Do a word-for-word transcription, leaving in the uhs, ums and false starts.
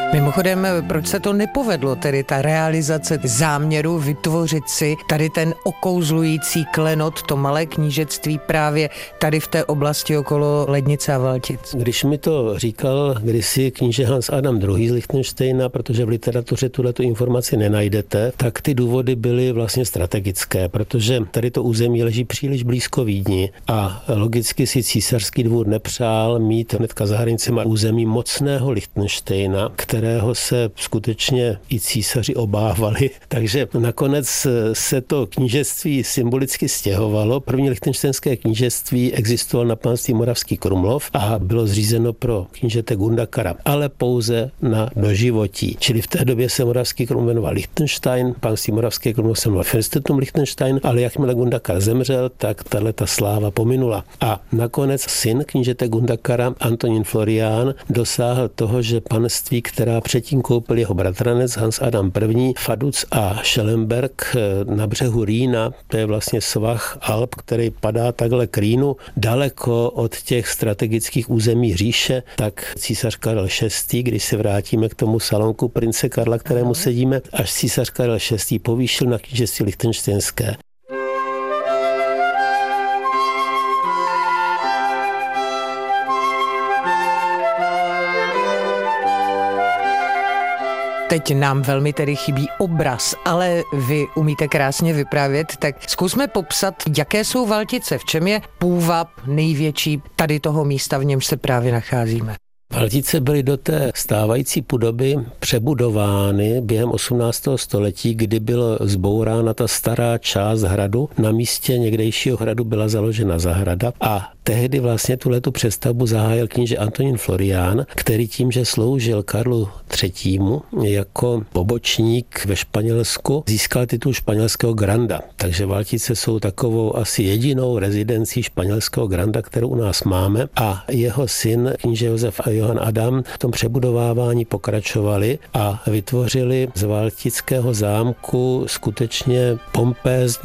Mimochodem, proč se to nepovedlo, tedy ta realizace záměru vytvořit si tady ten okouzlující klenot, to malé knížectví právě tady v té oblasti okolo Lednice a Valtic? Když mi to říkal kdysi kníže Hans Adam druhý. z Lichtenštejna, protože v literatuře tuhletu informaci nenajdete, tak ty důvody byly vlastně strategické, protože tady to území leží příliš blízko Vídni a logicky si císařský dvůr nepřál mít hnedka za hranicemi území mocného Lichtenštejna, kterého se skutečně i císaři obávali. Takže nakonec se to knížectví symbolicky stěhovalo. První lichtenštejnské knížectví existovalo na panství Moravský Krumlov a bylo zřízeno pro knížete Gundakara, ale pouze na doživotí. Čili v té době se Moravský Krumlov jmenoval Lichtenstein, panství Moravské Krumlov se jmenoval Fürstentum Lichtenstein, ale jakmile Gundakar zemřel, tak tato sláva pominula. A nakonec syn knížete Gundakara, Antonín Florián, dosáhl toho, že panství, která předtím koupil jeho bratranec Hans Adam I., Vaduz a Schellenberg na břehu Rýna, to je vlastně svah Alp, který padá takhle k Rýnu, daleko od těch strategických území říše, tak císař Karel šestý., když se vrátíme k tomu salonku prince Karla, kterému sedíme, až císař Karel šestý. povýšil na knížectví lichtenštejnské. Teď nám velmi tedy chybí obraz, ale vy umíte krásně vyprávět, tak zkusme popsat, jaké jsou Valtice, v čem je půvab největší tady toho místa, v němž se právě nacházíme. Valtice byly do té stávající podoby přebudovány během osmnáctého století, kdy byla zbourána ta stará část hradu. Na místě někdejšího hradu byla založena zahrada a tehdy vlastně tuhletu přestavbu zahájil kníže Antonín Florián, který tím, že sloužil Karlu třetímu. jako pobočník ve Španělsku, získal titul španělského granda. Takže Valtice jsou takovou asi jedinou rezidencí španělského granda, kterou u nás máme, a jeho syn kníže Josef a Johann Adam v tom přebudovávání pokračovali a vytvořili z valtického zámku skutečně pompézní